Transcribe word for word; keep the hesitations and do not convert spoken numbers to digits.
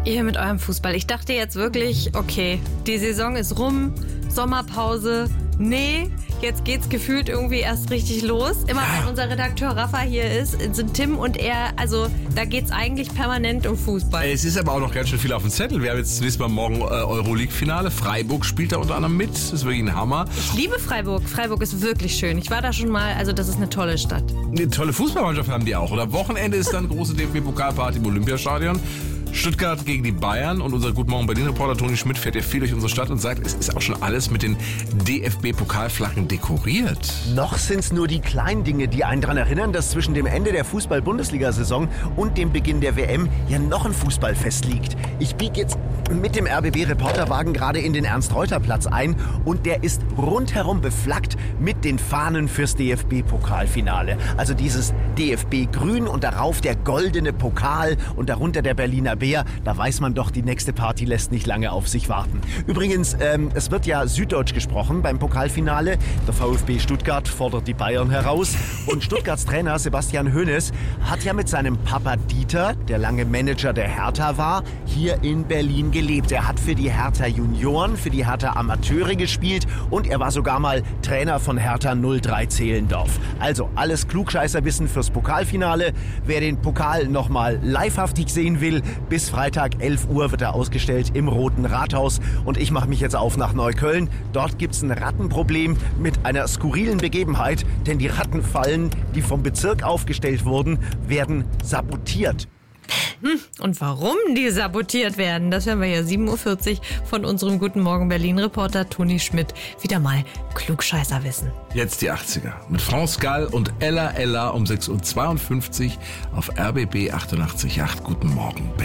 Ihr mit eurem Fußball. Ich dachte jetzt wirklich, okay, die Saison ist rum, Sommerpause. Nee, jetzt geht's gefühlt irgendwie erst richtig los. Immer wenn unser Redakteur Rafa hier ist, sind Tim und er, also da geht's eigentlich permanent um Fußball. Es ist aber auch noch ganz schön viel auf dem Zettel. Wir haben jetzt zunächst mal morgen äh, Euroleague-Finale. Freiburg spielt da unter anderem mit. Das ist wirklich ein Hammer. Ich liebe Freiburg. Freiburg ist wirklich schön. Ich war da schon mal, also das ist eine tolle Stadt. Eine tolle Fußballmannschaft haben die auch. Oder Wochenende ist dann große D F B-Pokalparty im Olympiastadion. Stuttgart gegen die Bayern und unser Guten Morgen Berlin-Reporter Toni Schmidt fährt ja viel durch unsere Stadt und sagt, es ist auch schon alles mit den D F B-Pokalflaggen dekoriert. Noch sind es nur die kleinen Dinge, die einen daran erinnern, dass zwischen dem Ende der Fußball-Bundesliga-Saison und dem Beginn der W M ja noch ein Fußballfest liegt. Ich biege jetzt mit dem R B B-Reporterwagen gerade in den Ernst-Reuter-Platz ein und der ist rundherum beflaggt mit den Fahnen fürs D F B-Pokalfinale. Also dieses D F B-Grün und darauf der goldene Pokal und darunter der Berliner Bär. Da weiß man doch, die nächste Party lässt nicht lange auf sich warten. Übrigens, ähm, es wird ja Süddeutsch gesprochen beim Pokalfinale. Der VfB Stuttgart fordert die Bayern heraus. Und Stuttgarts Trainer Sebastian Hoeneß hat ja mit seinem Papa Dieter, der lange Manager der Hertha war, hier in Berlin gelebt. Er hat für die Hertha Junioren, für die Hertha Amateure gespielt und er war sogar mal Trainer von Hertha null drei Zehlendorf. Also alles Klugscheißerwissen fürs Pokalfinale. Wer den Pokal nochmal livehaftig sehen will, bis Freitag elf Uhr wird er ausgestellt im Roten Rathaus. Und ich mache mich jetzt auf nach Neukölln. Dort gibt es ein Rattenproblem mit einer skurrilen Begebenheit. Denn die Rattenfallen, die vom Bezirk aufgestellt wurden, werden sabotiert. Hm, und warum die sabotiert werden, das hören wir ja sieben Uhr vierzig von unserem Guten Morgen Berlin-Reporter Toni Schmidt. Wieder mal Klugscheißerwissen. Jetzt die achtziger. Mit France Gall und Ella Ella um sechs Uhr zweiundfünfzig auf R B B achtundachtzig Komma acht. Guten Morgen.